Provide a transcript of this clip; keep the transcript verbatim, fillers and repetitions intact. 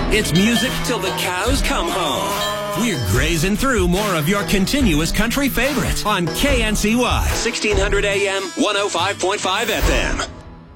It's music till the cows come home. We're grazing through more of your continuous country favorites on K N C Y, sixteen hundred A M, one oh five point five F M.